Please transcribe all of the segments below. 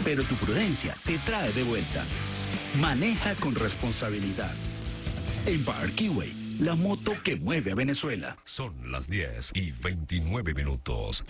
pero tu prudencia te trae de vuelta. Maneja con responsabilidad. Empire Kiwi, la moto que mueve a Venezuela. Son las 10:29.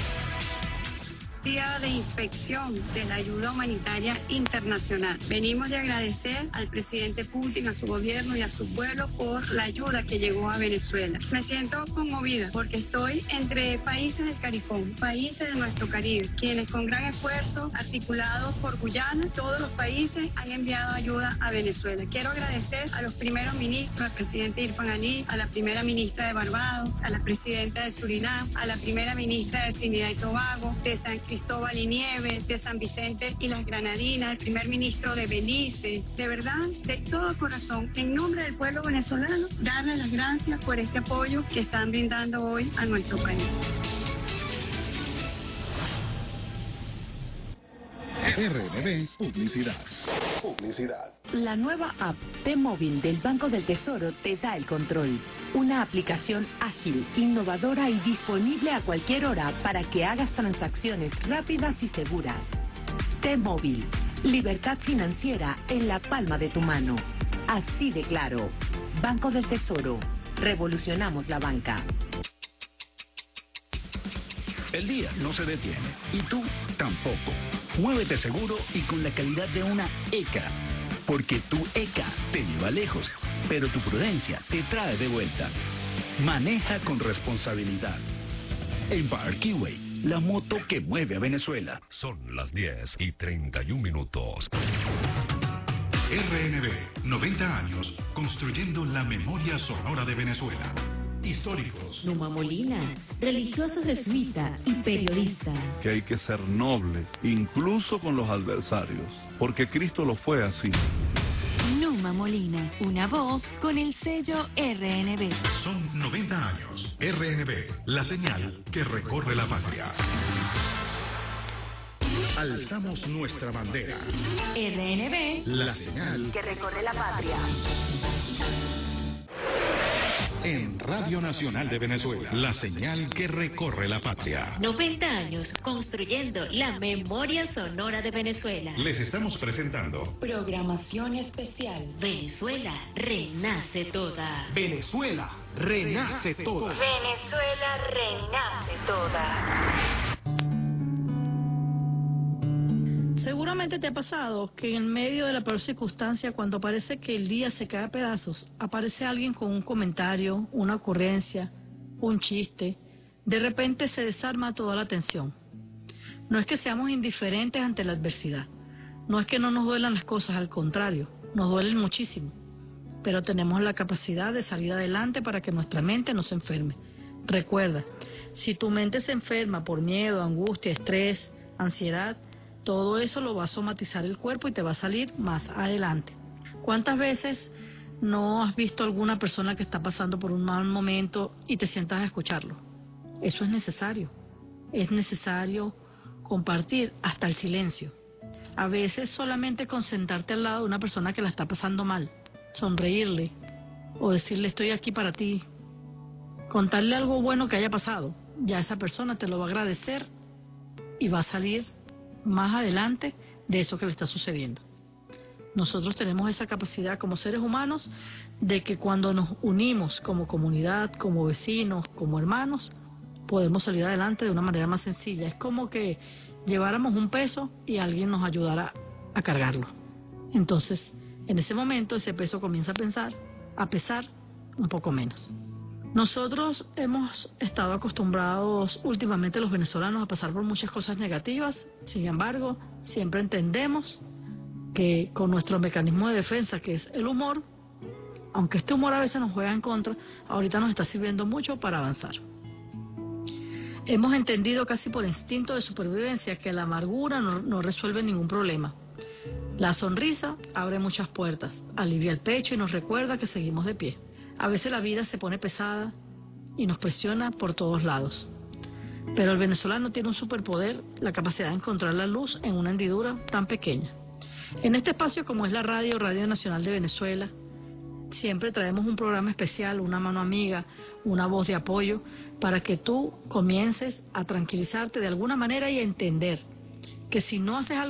Día de inspección de la ayuda humanitaria internacional. Venimos de agradecer al presidente Putin, a su gobierno y a su pueblo por la ayuda que llegó a Venezuela. Me siento conmovida porque estoy entre países del CARICOM, países de nuestro Caribe, quienes con gran esfuerzo, articulados por Guyana, todos los países han enviado ayuda a Venezuela. Quiero agradecer a los primeros ministros, al presidente Irfan Ali, a la primera ministra de Barbados, a la presidenta de Surinam, a la primera ministra de Trinidad y Tobago, de San Cristóbal y Nieves, de San Vicente y las Granadinas, el primer ministro de Belice. De verdad, de todo corazón, en nombre del pueblo venezolano, darles las gracias por este apoyo que están brindando hoy a nuestro país. RNB Publicidad. La nueva app T-Móvil del Banco del Tesoro te da el control. Una aplicación ágil, innovadora y disponible a cualquier hora para que hagas transacciones rápidas y seguras. T-Móvil, libertad financiera en la palma de tu mano. Así de claro. Banco del Tesoro. Revolucionamos la banca. El día no se detiene y tú tampoco. Muévete seguro y con la calidad de una ECA. Porque tu ECA te lleva lejos, pero tu prudencia te trae de vuelta. Maneja con responsabilidad. Empire Kiwi, la moto que mueve a Venezuela. Son las 10:31. RNB, 90 años construyendo la memoria sonora de Venezuela. Históricos. Numa Molina, religioso jesuita y periodista. Que hay que ser noble, incluso con los adversarios, porque Cristo lo fue así. Numa Molina, una voz con el sello RNB. Son 90 años. RNB, la señal que recorre la patria. Alzamos nuestra bandera. RNB, la señal que recorre la patria. En Radio Nacional de Venezuela, la señal que recorre la patria. 90 años construyendo la memoria sonora de Venezuela. Les estamos presentando Programación especial. Venezuela renace toda. Venezuela renace toda. Venezuela renace toda. Seguramente te ha pasado que en medio de la peor circunstancia, cuando parece que el día se cae a pedazos, aparece alguien con un comentario, una ocurrencia, un chiste. De repente se desarma toda la tensión. No es que seamos indiferentes ante la adversidad. No es que no nos duelan las cosas, al contrario, nos duelen muchísimo. Pero tenemos la capacidad de salir adelante para que nuestra mente no se enferme. Recuerda, si tu mente se enferma por miedo, angustia, estrés, ansiedad, todo eso lo va a somatizar el cuerpo y te va a salir más adelante. ¿Cuántas veces no has visto a alguna persona que está pasando por un mal momento y te sientas a escucharlo? Eso es necesario. Es necesario compartir hasta el silencio. A veces solamente con sentarte al lado de una persona que la está pasando mal, sonreírle o decirle estoy aquí para ti, contarle algo bueno que haya pasado, ya esa persona te lo va a agradecer y va a salir más adelante de eso que le está sucediendo. Nosotros tenemos esa capacidad como seres humanos de que cuando nos unimos como comunidad, como vecinos, como hermanos, podemos salir adelante de una manera más sencilla. Es como que lleváramos un peso y alguien nos ayudara a cargarlo. Entonces, en ese momento ese peso comienza a pesar un poco menos. Nosotros hemos estado acostumbrados últimamente los venezolanos a pasar por muchas cosas negativas. Sin embargo, siempre entendemos que con nuestro mecanismo de defensa, que es el humor, aunque este humor a veces nos juega en contra, ahorita nos está sirviendo mucho para avanzar. Hemos entendido casi por instinto de supervivencia que la amargura no resuelve ningún problema. La sonrisa abre muchas puertas, alivia el pecho y nos recuerda que seguimos de pie. A veces la vida se pone pesada y nos presiona por todos lados. Pero el venezolano tiene un superpoder, la capacidad de encontrar la luz en una hendidura tan pequeña. En este espacio como es la Radio Nacional de Venezuela, siempre traemos un programa especial, una mano amiga, una voz de apoyo, para que tú comiences a tranquilizarte de alguna manera y a entender que si no haces algo